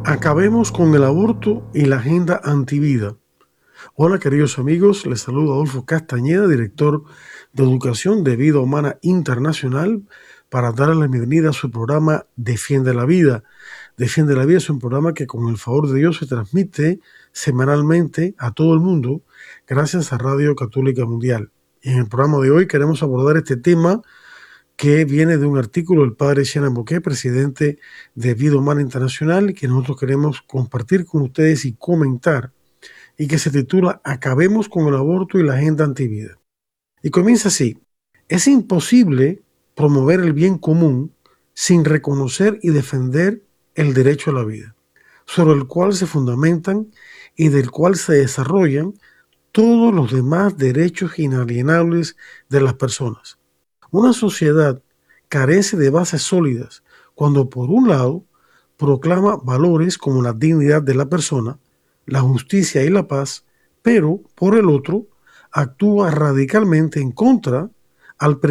Acabemos con el aborto y la agenda antivida. Hola queridos amigos, les saluda Adolfo Castañeda, director de Educación de Vida Humana Internacional, para darles la bienvenida a su programa Defiende la Vida. Defiende la Vida es un programa que con el favor de Dios se transmite semanalmente a todo el mundo gracias a Radio Católica Mundial. En el programa de hoy queremos abordar este tema que viene de un artículo del padre Shannon Bouquet, presidente de Vida Humana Internacional, que nosotros queremos compartir con ustedes y comentar, y que se titula Acabemos con el aborto y la agenda antivida. Y comienza así: es imposible promover el bien común sin reconocer y defender el derecho a la vida, sobre el cual se fundamentan y del cual se desarrollan todos los demás derechos inalienables de las personas. Una sociedad carece de bases sólidas cuando, por un lado, proclama valores como la dignidad de la persona, la justicia y la paz, pero, por el otro, actúa radicalmente en contra al